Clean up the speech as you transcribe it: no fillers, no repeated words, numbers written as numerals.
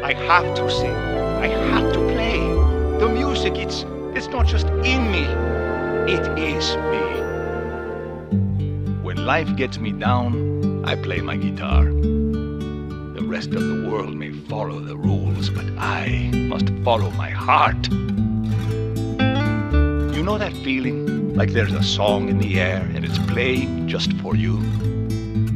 I have to sing. I have to play. The music, it's not just in me. It is me. When life gets me down, I play my guitar. The rest of the world may follow the rules, but I must follow my heart. You know that feeling? Like there's a song in the air and it's playing just for you?